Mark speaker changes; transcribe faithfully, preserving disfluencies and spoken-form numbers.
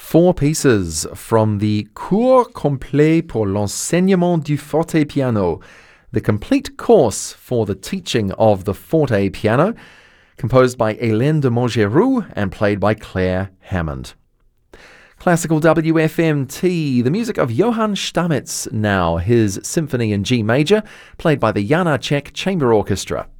Speaker 1: Four pieces from the Cours complet pour l'enseignement du forte piano, the complete course for the teaching of the forte piano, composed by Hélène de Montgeroux and played by Claire Hammond. Classical W F M T, the music of Johann Stamitz now, his Symphony in G major, played by the Janáček Chamber Orchestra.